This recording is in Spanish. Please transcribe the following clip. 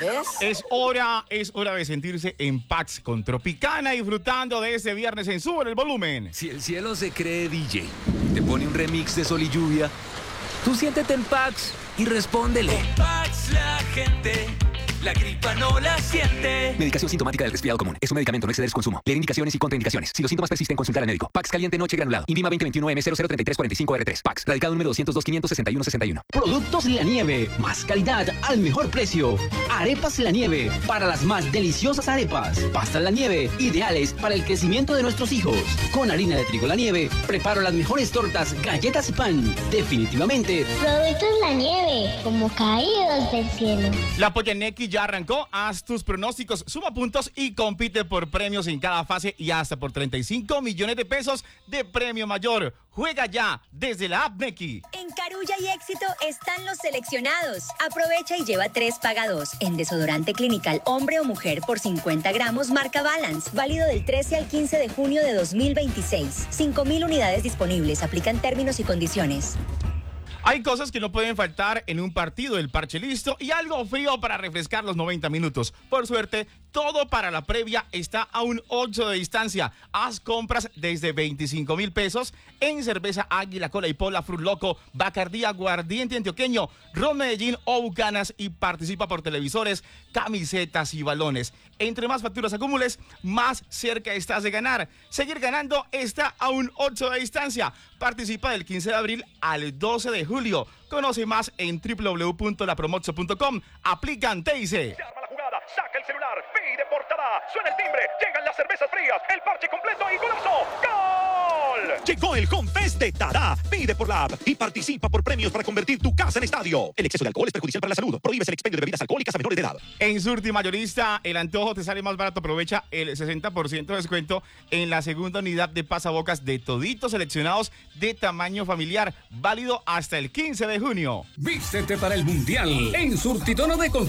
¿Ves? Es hora de sentirse en paz con Tropicana, disfrutando de este viernes en Sube el Volumen. Si el cielo se cree DJ, te pone un remix de Sol y Lluvia, tú siéntete en Pax y respóndele. Con Pax la gente, la gripa no la siente. Medicación sintomática del resfriado común. Es un medicamento, no exceder su consumo. Leer indicaciones y contraindicaciones. Si los síntomas persisten, consultar al médico. Pax caliente noche granulado. INVIMA 2021M003345R3. Pax. Radical número 202-561-61. Productos La Nieve. Más calidad al mejor precio. Arepas La Nieve. Para las más deliciosas arepas. Pastas La Nieve. Ideales para el crecimiento de nuestros hijos. Con harina de trigo La Nieve. Preparo las mejores tortas, galletas y pan. Definitivamente. Productos La Nieve. Como caídos del cielo. La Pollanequi ya arrancó. Haz tus pronósticos, suma puntos y compite por premios en cada fase y hasta por 35 millones de pesos de premio mayor. Juega ya desde la app Nequi. En Carulla y Éxito están los seleccionados. Aprovecha y lleva 3 paga 2 en desodorante Clinical hombre o mujer por 50 gramos marca Balance. Válido del 13 al 15 de junio de 2026. 5,000 unidades disponibles. Aplican términos y condiciones. Hay cosas que no pueden faltar en un partido, el parche listo y algo frío para refrescar los 90 minutos. Por suerte, todo para la previa está a un 8 de distancia. Haz compras desde 25,000 pesos en cerveza Águila, Cola y Pola, Fruit Loco, Bacardí, Aguardiente Antioqueño, Ron Medellín o Bucanas y participa por televisores, camisetas y balones. Entre más facturas acumules, más cerca estás de ganar. Seguir ganando está a un 8 de distancia. Participa del 15 de abril al 12 de julio. Conoce más en www.lapromozo.com. Aplican TIC. Se arma la jugada, saca el celular, pide portada, suena el timbre, llegan las cervezas frías, el parche completo y golazo. ¡Gol! Llegó el Homefest de Dada. Pide por la app y participa por premios para convertir tu casa en estadio. El exceso de alcohol es perjudicial para la salud. Prohíbes el expendio de bebidas alcohólicas a menores de edad. En Surti Mayorista, el antojo te sale más barato. Aprovecha el 60% de descuento en la segunda unidad de pasabocas de toditos seleccionados de tamaño familiar. Válido hasta el 15 de junio. Vístete para el Mundial en Surtitono de